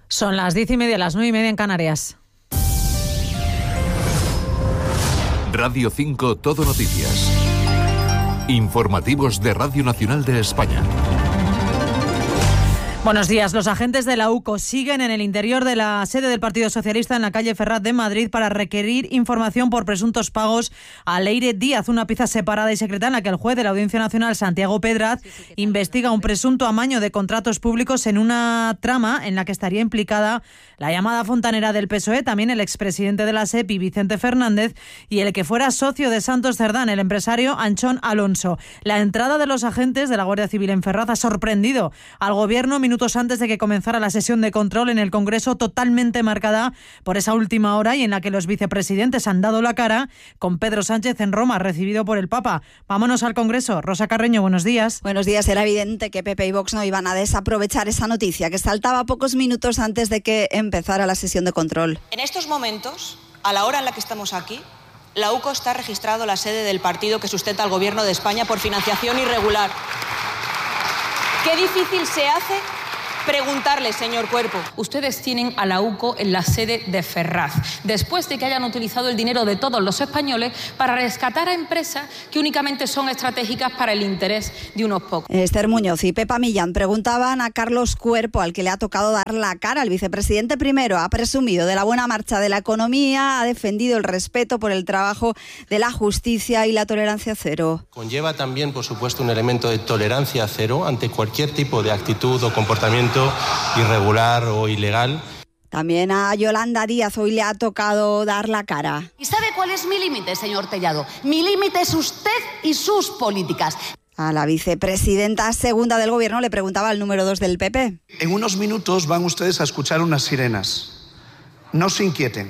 Son las 10:30, las 9:30 en Canarias. Radio 5 Todo Noticias. Informativos de Radio Nacional de España. Buenos días. Los agentes de la UCO siguen en el interior de la sede del Partido Socialista en la calle Ferraz de Madrid para requerir información por presuntos pagos a Leire Díaz, una pieza separada y secreta en la que el juez de la Audiencia Nacional, Santiago Pedraz, investiga un presunto amaño de contratos públicos en una trama en la que estaría implicada la llamada fontanera del PSOE, también el expresidente de la SEPI, Vicente Fernández, y el que fuera socio de Santos Cerdán, el empresario Anchón Alonso. La entrada de los agentes de la Guardia Civil en Ferraz ha sorprendido al Gobierno minutos antes de que comenzara la sesión de control en el Congreso, totalmente marcada por esa última hora y en la que los vicepresidentes han dado la cara, con Pedro Sánchez en Roma, recibido por el Papa. Vámonos al Congreso. Rosa Carreño, buenos días. Buenos días. Era evidente que PP y Vox no iban a desaprovechar esa noticia, que saltaba pocos minutos antes de que empezara la sesión de control. En estos momentos, a la hora en la que estamos aquí, la UCO está registrado la sede del partido que sustenta al Gobierno de España por financiación irregular. Qué difícil se hace preguntarle, señor Cuerpo. Ustedes tienen a la UCO en la sede de Ferraz, después de que hayan utilizado el dinero de todos los españoles para rescatar a empresas que únicamente son estratégicas para el interés de unos pocos. Esther Muñoz y Pepa Millán preguntaban a Carlos Cuerpo, al que le ha tocado dar la cara. El vicepresidente primero ha presumido de la buena marcha de la economía, ha defendido el respeto por el trabajo de la justicia y la tolerancia cero. Conlleva también, por supuesto, un elemento de tolerancia cero ante cualquier tipo de actitud o comportamiento irregular o ilegal. También a Yolanda Díaz hoy le ha tocado dar la cara. ¿Y sabe cuál es mi límite, señor Tellado? Mi límite es usted y sus políticas. A la vicepresidenta segunda del Gobierno le preguntaba al número 2 del PP. En unos minutos van ustedes a escuchar unas sirenas. No se inquieten.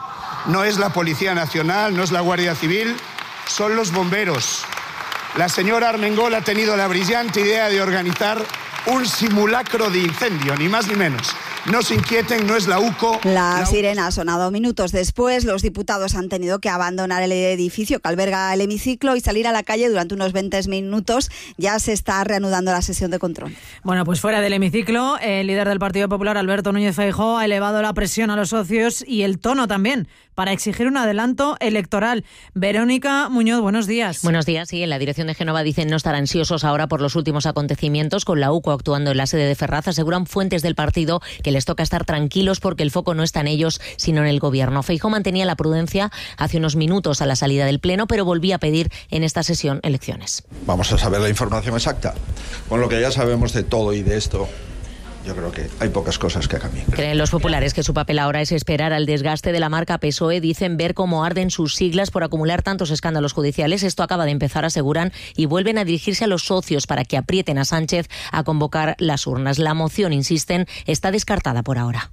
No es la Policía Nacional, no es la Guardia Civil, son los bomberos. La señora Armengol ha tenido la brillante idea de organizar un simulacro de incendio, ni más ni menos. No se inquieten, no es la UCO. La sirena ha sonado minutos después. Los diputados han tenido que abandonar el edificio que alberga el hemiciclo y salir a la calle durante unos 20 minutos. Ya se está reanudando la sesión de control. Bueno, pues fuera del hemiciclo, el líder del Partido Popular, Alberto Núñez Feijóo, ha elevado la presión a los socios y el tono también para exigir un adelanto electoral. Verónica Muñoz, buenos días. Buenos días. Sí, en la dirección de Génova dicen no estar ansiosos ahora por los últimos acontecimientos, con la UCO actuando en la sede de Ferraz. Aseguran fuentes del partido que les toca estar tranquilos porque el foco no está en ellos, sino en el Gobierno. Feijóo mantenía la prudencia hace unos minutos a la salida del Pleno, pero volvía a pedir en esta sesión elecciones. Vamos a saber la información exacta. Con lo que ya sabemos de todo y de esto, yo creo que hay pocas cosas que cambiar. Creen los populares que su papel ahora es esperar al desgaste de la marca PSOE. Dicen ver cómo arden sus siglas por acumular tantos escándalos judiciales. Esto acaba de empezar, aseguran, y vuelven a dirigirse a los socios para que aprieten a Sánchez a convocar las urnas. La moción, insisten, está descartada por ahora.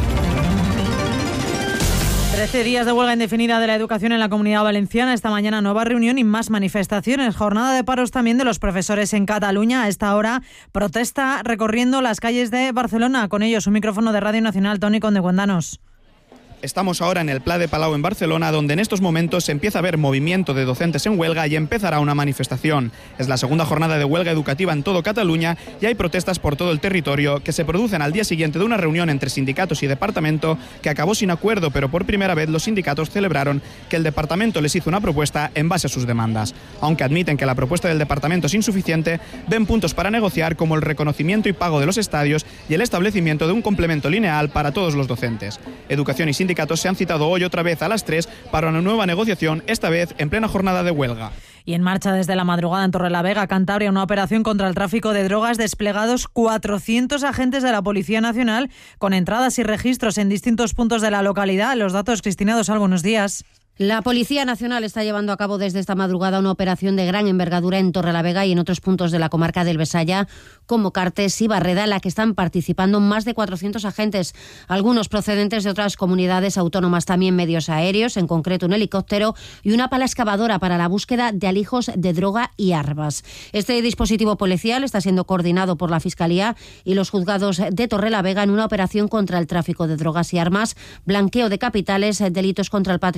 13 días de huelga indefinida de la educación en la Comunidad Valenciana. Esta mañana nueva reunión y más manifestaciones. Jornada de paros también de los profesores en Cataluña. A esta hora protesta recorriendo las calles de Barcelona. Con ellos un micrófono de Radio Nacional. Toni Conde, cuéntanos. Estamos ahora en el Pla de Palau en Barcelona, donde en estos momentos se empieza a ver movimiento de docentes en huelga y empezará una manifestación. Es la segunda jornada de huelga educativa en todo Cataluña y hay protestas por todo el territorio que se producen al día siguiente de una reunión entre sindicatos y departamento que acabó sin acuerdo, pero por primera vez los sindicatos celebraron que el departamento les hizo una propuesta en base a sus demandas. Aunque admiten que la propuesta del departamento es insuficiente, ven puntos para negociar como el reconocimiento y pago de los estadios y el establecimiento de un complemento lineal para todos los docentes. Educación y sindicatos se han citado hoy otra vez a las 3 para una nueva negociación, esta vez en plena jornada de huelga. Y en marcha desde la madrugada en Torrelavega, Cantabria, una operación contra el tráfico de drogas. Desplegados 400 agentes de la Policía Nacional con entradas y registros en distintos puntos de la localidad. Los datos, Cristina Dosal, buenos días. La Policía Nacional está llevando a cabo desde esta madrugada una operación de gran envergadura en Torrelavega y en otros puntos de la comarca del Besaya, como Cartes y Barreda, en la que están participando más de 400 agentes, algunos procedentes de otras comunidades autónomas, también medios aéreos, en concreto un helicóptero y una pala excavadora para la búsqueda de alijos de droga y armas. Este dispositivo policial está siendo coordinado por la Fiscalía y los juzgados de Torrelavega en una operación contra el tráfico de drogas y armas, blanqueo de capitales, delitos contra el patrimonio y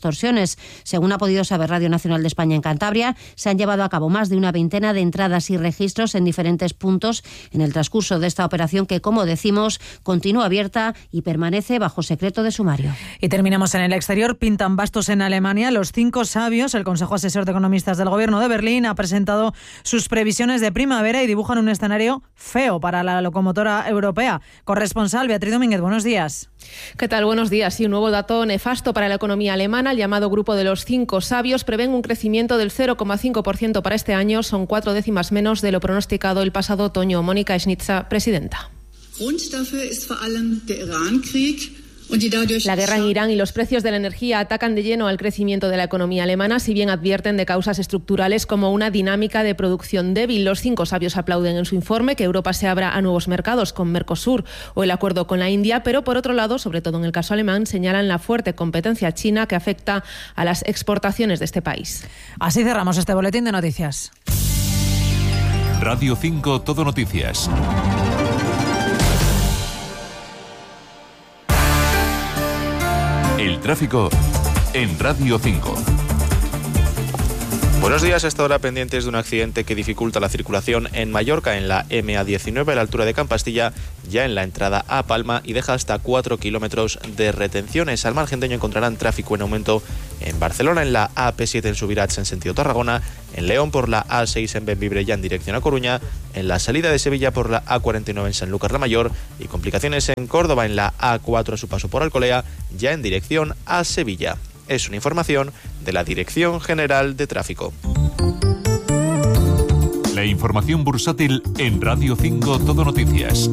extorsiones. Según ha podido saber Radio Nacional de España en Cantabria, se han llevado a cabo más de una veintena de entradas y registros en diferentes puntos en el transcurso de esta operación que, como decimos, continúa abierta y permanece bajo secreto de sumario. Y terminamos en el exterior. Pintan bastos en Alemania. Los 5 sabios, el Consejo Asesor de Economistas del Gobierno de Berlín, ha presentado sus previsiones de primavera y dibujan un escenario feo para la locomotora europea. Corresponsal Beatriz Domínguez, buenos días. ¿Qué tal? Buenos días. Sí, un nuevo dato nefasto para la economía alemana. El llamado grupo de los 5 sabios prevén un crecimiento del 0,5% para este año. Son 4 décimas menos de lo pronosticado el pasado otoño. Mónica Schnitzer, presidenta. La guerra en Irán y los precios de la energía atacan de lleno al crecimiento de la economía alemana, si bien advierten de causas estructurales como una dinámica de producción débil. Los 5 sabios aplauden en su informe que Europa se abra a nuevos mercados con Mercosur o el acuerdo con la India, pero por otro lado, sobre todo en el caso alemán, señalan la fuerte competencia china que afecta a las exportaciones de este país. Así cerramos este boletín de noticias. Radio 5 Todo Noticias. El tráfico en Radio 5. Buenos días, hasta ahora pendientes de un accidente que dificulta la circulación en Mallorca, en la MA19 a la altura de Campastilla, ya en la entrada a Palma, y deja hasta 4 kilómetros de retenciones. Al margen de ello encontrarán tráfico en aumento en Barcelona, en la AP7 en Subirats en sentido Tarragona, en León por la A6 en Bembibre ya en dirección a Coruña, en la salida de Sevilla por la A49 en Sanlúcar la Mayor, y complicaciones en Córdoba en la A4 a su paso por Alcolea, ya en dirección a Sevilla. Es una información de la Dirección General de Tráfico. La información bursátil en Radio 5 Todo Noticias.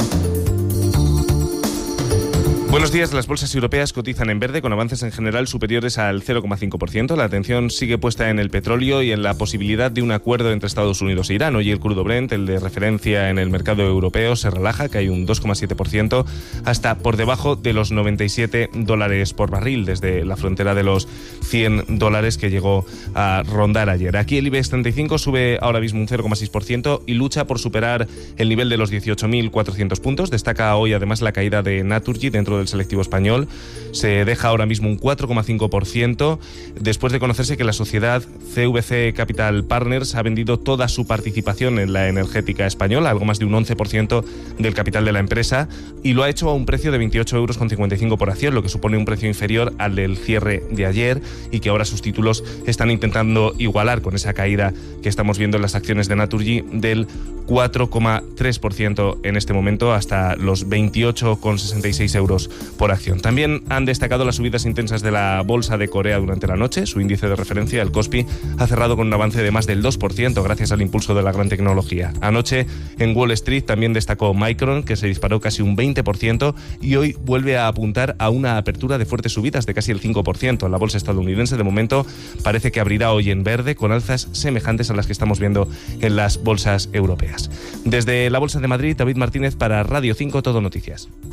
Buenos días. Las bolsas europeas cotizan en verde con avances en general superiores al 0,5%. La atención sigue puesta en el petróleo y en la posibilidad de un acuerdo entre Estados Unidos e Irán. Hoy el crudo Brent, el de referencia en el mercado europeo, se relaja, cae un 2,7% hasta por debajo de los $97 por barril, desde la frontera de los $100 que llegó a rondar ayer. Aquí el IBEX 35 sube ahora mismo un 0,6% y lucha por superar el nivel de los 18.400 puntos. Destaca hoy además la caída de Naturgy dentro del selectivo español. Se deja ahora mismo un 4,5% después de conocerse que la sociedad CVC Capital Partners ha vendido toda su participación en la energética española, algo más de un 11% del capital de la empresa, y lo ha hecho a un precio de 28,55 € por acción, lo que supone un precio inferior al del cierre de ayer, y que ahora sus títulos están intentando igualar con esa caída que estamos viendo en las acciones de Naturgy del 4,3% en este momento, hasta los 28,66 € por acción. También han destacado las subidas intensas de la bolsa de Corea durante la noche. Su índice de referencia, el Kospi, ha cerrado con un avance de más del 2% gracias al impulso de la gran tecnología. Anoche en Wall Street también destacó Micron, que se disparó casi un 20%, y hoy vuelve a apuntar a una apertura de fuertes subidas de casi el 5%. La bolsa estadounidense de momento parece que abrirá hoy en verde, con alzas semejantes a las que estamos viendo en las bolsas europeas. Desde la Bolsa de Madrid, David Martínez para Radio 5 Todo Noticias.